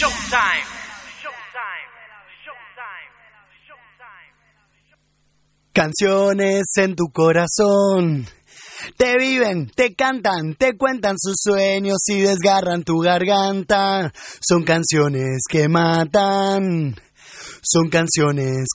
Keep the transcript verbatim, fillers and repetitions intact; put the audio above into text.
Showtime. Showtime. Showtime. Showtime. Canciones en tu corazón. Te viven, te cantan, te cuentan sus sueños y desgarran tu garganta. Son canciones que matan. Son canciones